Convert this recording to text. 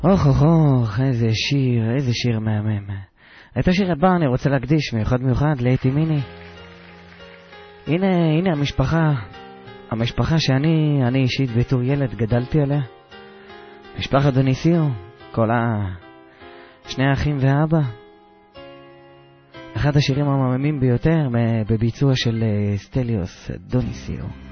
אוח, איזה שיר מהמם. את השיר הבא אני רוצה להקדיש מיוחד לאתי מיני. הנה המשפחה שאני אישית בתור ילד גדלתי עליה. משפחת דוניסיו, שני האחים והאבא. אחד השירים המהממים ביותר בביצוע של סטליוס דוניסיו.